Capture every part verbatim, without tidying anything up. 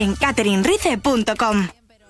en catherine rice punto com.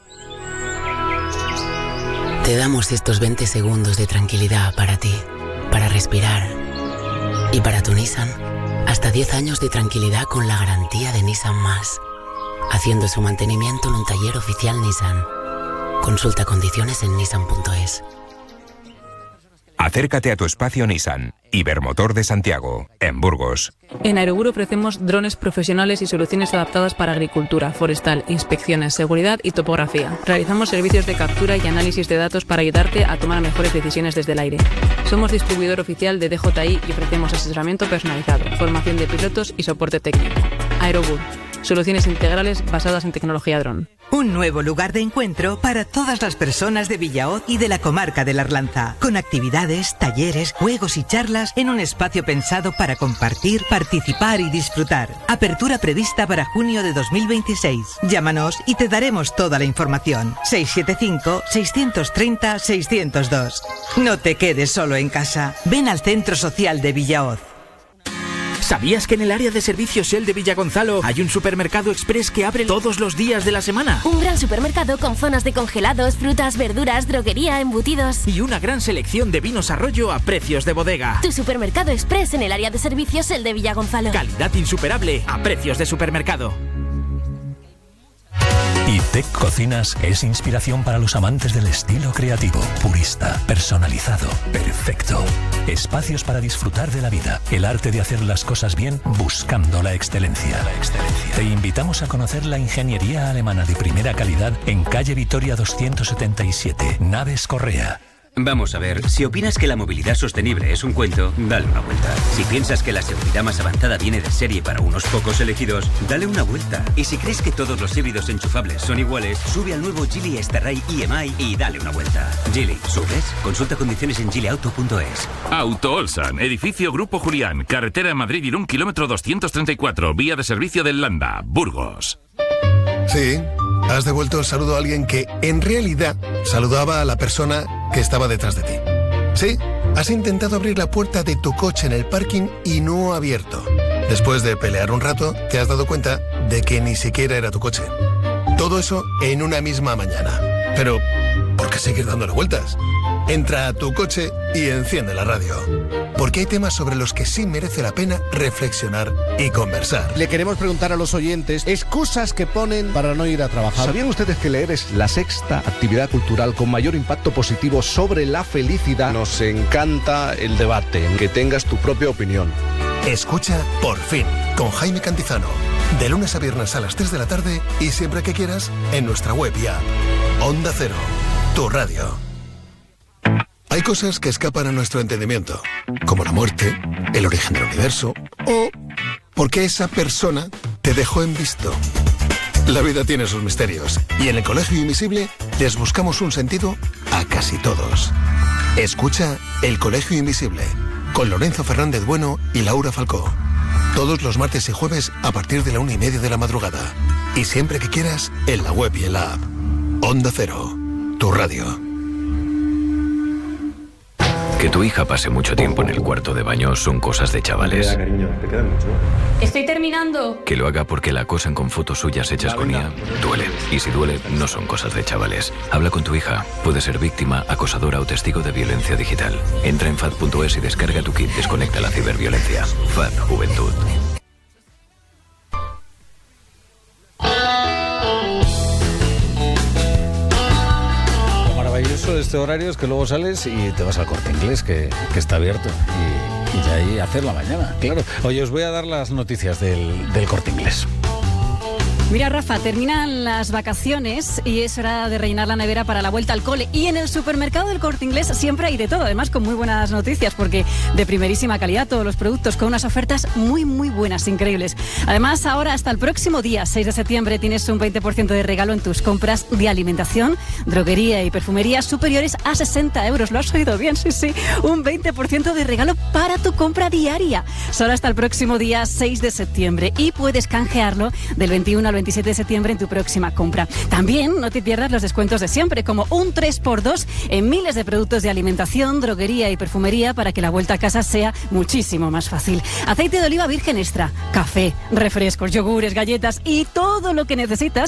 Te damos estos veinte segundos de tranquilidad para ti, para respirar. Y para tu Nissan, hasta diez años de tranquilidad con la garantía de Nissan Más, haciendo su mantenimiento en un taller oficial Nissan. Consulta condiciones en nissan punto es. Acércate a tu espacio Nissan, Ibermotor de Santiago, en Burgos. En Aerobur ofrecemos drones profesionales y soluciones adaptadas para agricultura, forestal, inspecciones, seguridad y topografía. Realizamos servicios de captura y análisis de datos para ayudarte a tomar mejores decisiones desde el aire. Somos distribuidor oficial de D J I y ofrecemos asesoramiento personalizado, formación de pilotos y soporte técnico. Aerobur, soluciones integrales basadas en tecnología dron. Un nuevo lugar de encuentro para todas las personas de Villahoz y de la comarca de la Arlanza, con actividades, talleres, juegos y charlas en un espacio pensado para compartir, participar y disfrutar. Apertura prevista para junio de dos mil veintiséis. Llámanos y te daremos toda la información. seis siete cinco, seis tres cero, seis cero dos. No te quedes solo en casa. Ven al Centro Social de Villahoz. ¿Sabías que en el área de servicios Shell de Villagonzalo hay un supermercado express que abre todos los días de la semana? Un gran supermercado con zonas de congelados, frutas, verduras, droguería, embutidos. Y una gran selección de vinos Arroyo a precios de bodega. Tu supermercado express en el área de servicios Shell de Villagonzalo. Calidad insuperable a precios de supermercado. ITEC Cocinas es inspiración para los amantes del estilo creativo, purista, personalizado, perfecto. Espacios para disfrutar de la vida, el arte de hacer las cosas bien buscando la excelencia. La excelencia. Te invitamos a conocer la ingeniería alemana de primera calidad en calle Vitoria doscientos setenta y siete, Naves Correa. Vamos a ver, si opinas que la movilidad sostenible es un cuento, dale una vuelta. Si piensas que la seguridad más avanzada viene de serie para unos pocos elegidos, dale una vuelta. Y si crees que todos los híbridos enchufables son iguales, sube al nuevo Geely Starray E M I y dale una vuelta. Geely, ¿subes? Consulta condiciones en geely auto punto es. Auto Olsan, edificio Grupo Julián, carretera de Madrid-Irún, kilómetro doscientos treinta y cuatro, vía de servicio del Landa, Burgos. Sí, has devuelto el saludo a alguien que, en realidad, saludaba a la persona que estaba detrás de ti. Sí, has intentado abrir la puerta de tu coche en el parking y no ha abierto. Después de pelear un rato, te has dado cuenta de que ni siquiera era tu coche. Todo eso en una misma mañana. Pero, ¿por qué seguir dándole vueltas? Entra a tu coche y enciende la radio. Porque hay temas sobre los que sí merece la pena reflexionar y conversar. Le queremos preguntar a los oyentes excusas que ponen para no ir a trabajar. ¿Sabían ustedes que leer es la sexta actividad cultural con mayor impacto positivo sobre la felicidad? Nos encanta el debate, que tengas tu propia opinión. Escucha Por Fin, con Jaime Cantizano. De lunes a viernes a las tres de la tarde y siempre que quieras en nuestra web y app. Onda Cero, tu radio. Hay cosas que escapan a nuestro entendimiento, como la muerte, el origen del universo o porque esa persona te dejó en visto. La vida tiene sus misterios y en el Colegio Invisible les buscamos un sentido a casi todos. Escucha El Colegio Invisible con Lorenzo Fernández Bueno y Laura Falcó. Todos los martes y jueves a partir de la una y media de la madrugada. Y siempre que quieras en la web y en la app. Onda Cero, tu radio. Que tu hija pase mucho tiempo en el cuarto de baño son cosas de chavales. Estoy terminando. Que lo haga porque la acosan con fotos suyas hechas con I A, duele. Y si duele, no son cosas de chavales. Habla con tu hija. Puede ser víctima, acosadora o testigo de violencia digital. Entra en fad punto es y descarga tu kit Desconecta la ciberviolencia. F A D Juventud. Este horario es que luego sales y te vas al Corte Inglés, que, que está abierto, y, y ya ahí hacer la mañana, claro. Oye, os voy a dar las noticias del, del Corte Inglés. Mira, Rafa, terminan las vacaciones y es hora de rellenar la nevera para la vuelta al cole. Y en el supermercado del Corte Inglés siempre hay de todo, además con muy buenas noticias, porque de primerísima calidad todos los productos con unas ofertas muy, muy buenas, increíbles. Además, ahora hasta el próximo día, seis de septiembre, tienes un veinte por ciento de regalo en tus compras de alimentación, droguería y perfumería superiores a sesenta euros. ¿Lo has oído bien? Sí, sí, un veinte por ciento de regalo para tu compra diaria. Solo hasta el próximo día, seis de septiembre. Y puedes canjearlo del veintiuno al veintisiete de septiembre en tu próxima compra. También no te pierdas los descuentos de siempre, como un tres por dos en miles de productos de alimentación, droguería y perfumería para que la vuelta a casa sea muchísimo más fácil. Aceite de oliva virgen extra, café, refrescos, yogures, galletas y todo lo que necesitas